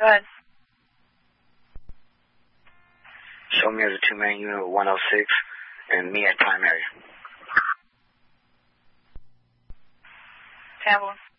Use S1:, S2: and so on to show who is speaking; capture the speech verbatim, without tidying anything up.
S1: Good.
S2: Show me as a two-man unit with one oh six and me at primary.
S1: Tampa.